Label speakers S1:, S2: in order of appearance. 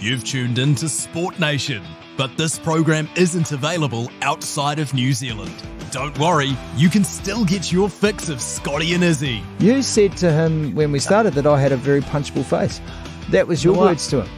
S1: You've tuned in to Sport Nation, but this program isn't available outside of New Zealand. Don't worry, you can still get your fix of Scotty and Izzy.
S2: You said to him when we started that I had a very punchable face. That was your words to him.